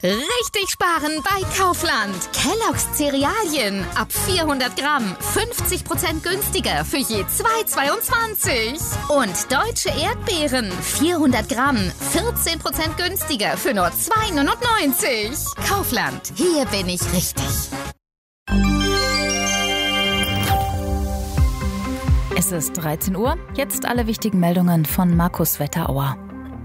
Richtig sparen bei Kaufland. Kellogg's Cerealien ab 400 Gramm 50% günstiger für je 2,22. Und deutsche Erdbeeren 400 Gramm 14% günstiger für nur 2,99. Kaufland, hier bin ich richtig. Es ist 13 Uhr. Jetzt alle wichtigen Meldungen von Markus Wetterauer.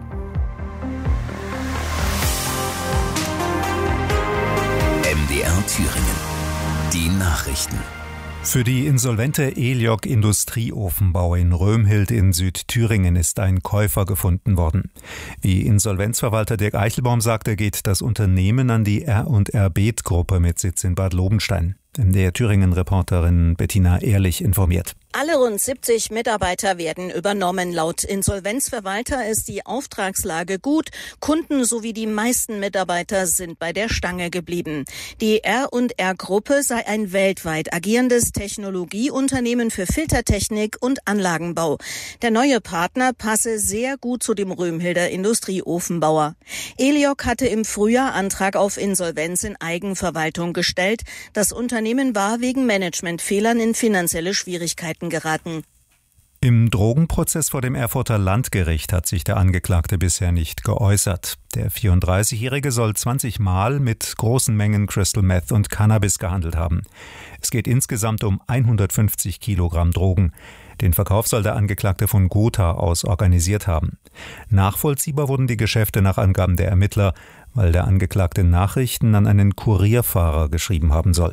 MDR Thüringen. Die Nachrichten. Für die insolvente Eliog Industrieofenbau in Römhild in Südthüringen ist ein Käufer gefunden worden. Wie Insolvenzverwalter Dirk Eichelbaum sagte, geht das Unternehmen an die R&R Beeth-Gruppe mit Sitz in Bad Lobenstein. MDR Thüringen-Reporterin Bettina Ehrlich informiert. Alle rund 70 Mitarbeiter werden übernommen. Laut Insolvenzverwalter ist die Auftragslage gut. Kunden sowie die meisten Mitarbeiter sind bei der Stange geblieben. Die R&R-Gruppe sei ein weltweit agierendes Technologieunternehmen für Filtertechnik und Anlagenbau. Der neue Partner passe sehr gut zu dem Römhilder Industrieofenbauer. Eliog hatte im Frühjahr Antrag auf Insolvenz in Eigenverwaltung gestellt. Das Unternehmen war wegen Managementfehlern in finanzielle Schwierigkeiten geraten. Im Drogenprozess vor dem Erfurter Landgericht hat sich der Angeklagte bisher nicht geäußert. Der 34-Jährige soll 20 Mal mit großen Mengen Crystal Meth und Cannabis gehandelt haben. Es geht insgesamt um 150 Kilogramm Drogen. Den Verkauf soll der Angeklagte von Gotha aus organisiert haben. Nachvollziehbar wurden die Geschäfte nach Angaben der Ermittler, weil der Angeklagte Nachrichten an einen Kurierfahrer geschrieben haben soll.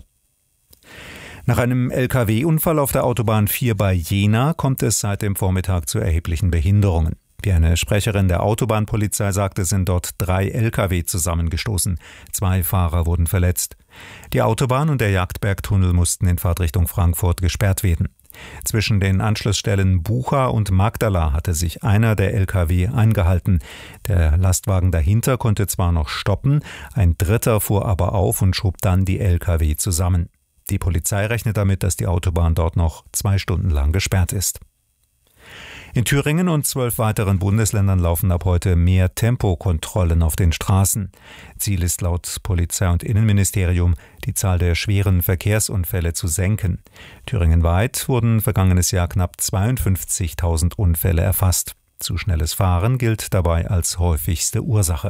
Nach einem Lkw-Unfall auf der Autobahn 4 bei Jena kommt es seit dem Vormittag zu erheblichen Behinderungen. Wie eine Sprecherin der Autobahnpolizei sagte, sind dort 3 Lkw zusammengestoßen. 2 Fahrer wurden verletzt. Die Autobahn und der Jagdbergtunnel mussten in Fahrtrichtung Frankfurt gesperrt werden. Zwischen den Anschlussstellen Bucha und Magdala hatte sich einer der Lkw eingehalten. Der Lastwagen dahinter konnte zwar noch stoppen, ein dritter fuhr aber auf und schob dann die Lkw zusammen. Die Polizei rechnet damit, dass die Autobahn dort noch 2 Stunden lang gesperrt ist. In Thüringen und 12 weiteren Bundesländern laufen ab heute mehr Tempokontrollen auf den Straßen. Ziel ist laut Polizei und Innenministerium, die Zahl der schweren Verkehrsunfälle zu senken. Thüringenweit wurden vergangenes Jahr knapp 52.000 Unfälle erfasst. Zu schnelles Fahren gilt dabei als häufigste Ursache.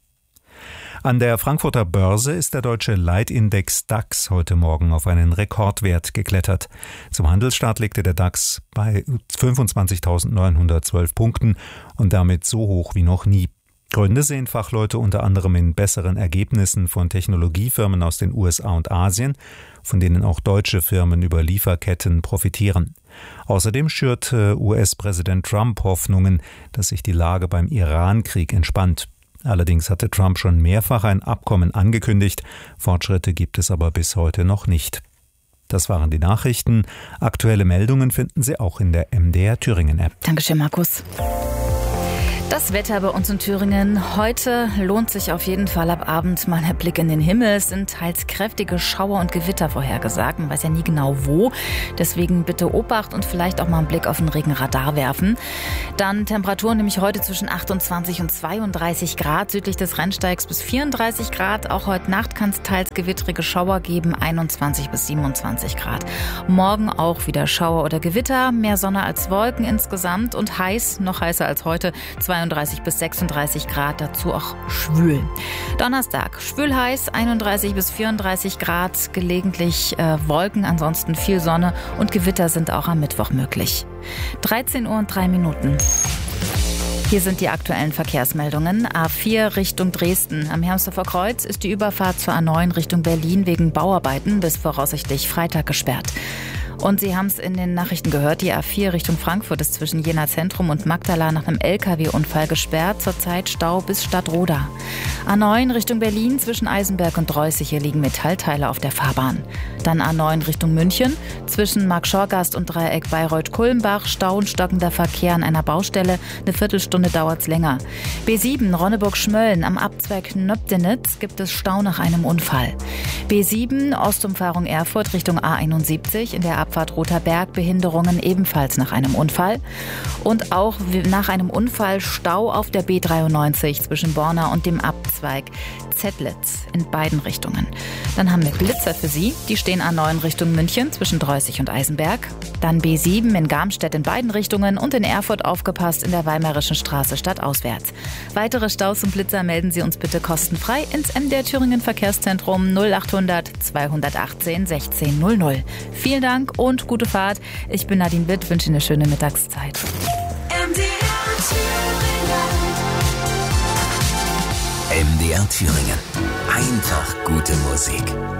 An der Frankfurter Börse ist der deutsche Leitindex DAX heute Morgen auf einen Rekordwert geklettert. Zum Handelsstart legte der DAX bei 25.912 Punkten und damit so hoch wie noch nie. Gründe sehen Fachleute unter anderem in besseren Ergebnissen von Technologiefirmen aus den USA und Asien, von denen auch deutsche Firmen über Lieferketten profitieren. Außerdem schürt US-Präsident Trump Hoffnungen, dass sich die Lage beim Iran-Krieg entspannt. Allerdings hatte Trump schon mehrfach ein Abkommen angekündigt. Fortschritte gibt es aber bis heute noch nicht. Das waren die Nachrichten. Aktuelle Meldungen finden Sie auch in der MDR Thüringen App. Dankeschön, Markus. Das Wetter bei uns in Thüringen. Heute lohnt sich auf jeden Fall ab Abend mal ein Blick in den Himmel. Es sind teils kräftige Schauer und Gewitter vorhergesagt. Man weiß ja nie genau wo. Deswegen bitte Obacht und vielleicht auch mal einen Blick auf den Regenradar werfen. Dann Temperaturen nämlich heute zwischen 28 und 32 Grad. Südlich des Rennsteigs bis 34 Grad. Auch heute Nacht kann es teils gewittrige Schauer geben. 21 bis 27 Grad. Morgen auch wieder Schauer oder Gewitter. Mehr Sonne als Wolken insgesamt und heiß, noch heißer als heute. 32 bis 36 Grad, dazu auch schwül. Donnerstag, schwül heiß, 31 bis 34 Grad, gelegentlich Wolken, ansonsten viel Sonne und Gewitter sind auch am Mittwoch möglich. 13 Uhr und 3 Minuten. Hier sind die aktuellen Verkehrsmeldungen. A4 Richtung Dresden. Am Hermsdorfer Kreuz ist die Überfahrt zur A9 Richtung Berlin wegen Bauarbeiten bis voraussichtlich Freitag gesperrt. Und Sie haben es in den Nachrichten gehört, die A4 Richtung Frankfurt ist zwischen Jena Zentrum und Magdala nach einem Lkw-Unfall gesperrt. Zurzeit Stau bis Stadtroda. A9 Richtung Berlin zwischen Eisenberg und Reußig, hier liegen Metallteile auf der Fahrbahn. Dann A9 Richtung München zwischen Marktschorgast und Dreieck Bayreuth-Kulmbach. Stau und stockender Verkehr an einer Baustelle. Eine Viertelstunde dauert's länger. B7 Ronneburg-Schmölln am Abzweig Nöbdenitz gibt es Stau nach einem Unfall. B7 Ostumfahrung Erfurt Richtung A71 in der Abfahrt Rother Berg Behinderungen ebenfalls nach einem Unfall. Und auch nach einem Unfall Stau auf der B93 zwischen Borna und dem Abzweig Abzweig Zettlitz in beiden Richtungen. Dann haben wir Blitzer für Sie, die stehen A9 Richtung München zwischen Droßig und Eisenberg. Dann B7 in Garmstedt in beiden Richtungen und in Erfurt aufgepasst in der Weimarischen Straße stadtauswärts. Weitere Staus und Blitzer melden Sie uns bitte kostenfrei ins MDR Thüringen Verkehrszentrum 0800 218 1600. Vielen Dank und gute Fahrt. Ich bin Nadine Witt, wünsche Ihnen eine schöne Mittagszeit. MDR Thüringen. Einfach gute Musik.